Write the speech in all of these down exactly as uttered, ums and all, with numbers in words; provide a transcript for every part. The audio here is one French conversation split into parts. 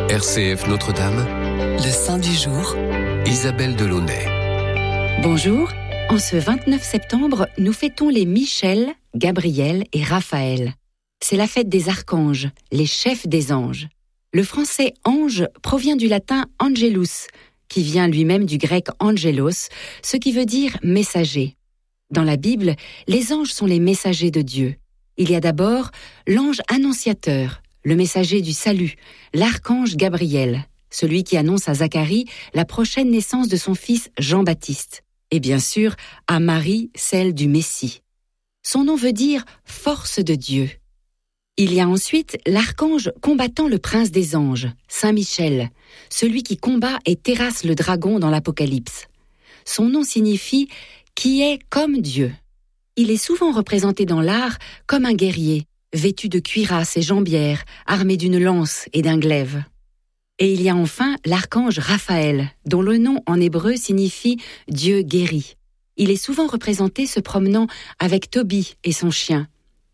R C F Notre-Dame, le saint du jour, Isabelle Delaunay. Bonjour, en ce vingt-neuf septembre, nous fêtons les Michel, Gabriel et Raphaël. C'est la fête des archanges, les chefs des anges. Le français ange provient du latin angelus, qui vient lui-même du grec angelos, ce qui veut dire messager. Dans la Bible, les anges sont les messagers de Dieu. Il y a d'abord l'ange annonciateur, le messager du salut, l'archange Gabriel, celui qui annonce à Zacharie la prochaine naissance de son fils Jean-Baptiste, et bien sûr à Marie, celle du Messie. Son nom veut dire « force de Dieu ». Il y a ensuite l'archange combattant le prince des anges, Saint Michel, celui qui combat et terrasse le dragon dans l'Apocalypse. Son nom signifie « qui est comme Dieu ». Il est souvent représenté dans l'art comme un guerrier, vêtu de cuirasse et jambières, armé d'une lance et d'un glaive. Et il y a enfin l'archange Raphaël, dont le nom en hébreu signifie « Dieu guérit ». Il est souvent représenté se promenant avec Tobie et son chien.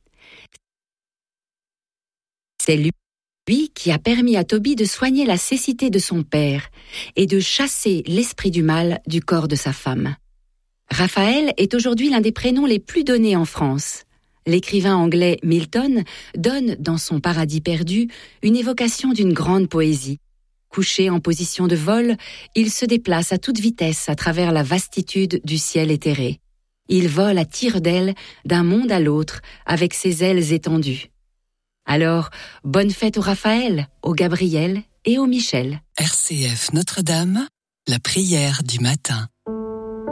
C'est lui qui a permis à Tobie de soigner la cécité de son père et de chasser l'esprit du mal du corps de sa femme. Raphaël est aujourd'hui l'un des prénoms les plus donnés en France. L'écrivain anglais Milton donne, dans son Paradis perdu, une évocation d'une grande poésie. Couché en position de vol, il se déplace à toute vitesse à travers la vastitude du ciel éthéré. Il vole à tire-d'aile d'un monde à l'autre avec ses ailes étendues. Alors, bonne fête au Raphaël, au Gabriel et au Michel. R C F Notre-Dame, la prière du matin.